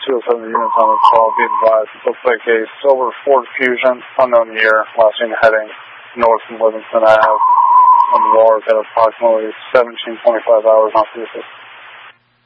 207 units on the call, be advised. It looks like a silver Ford Fusion, unknown year, last seen heading north from Livingston Ave on the wharf at approximately 17:25 hours on 360.